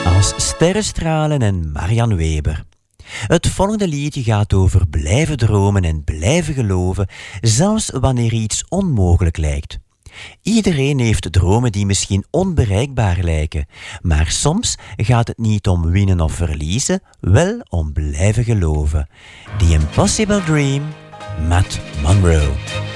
als Sterrenstralen en Marianne Weber. Het volgende liedje gaat over blijven dromen en blijven geloven, zelfs wanneer iets onmogelijk lijkt. Iedereen heeft dromen die misschien onbereikbaar lijken, maar soms gaat het niet om winnen of verliezen, wel om blijven geloven. The Impossible Dream, Matt Monro.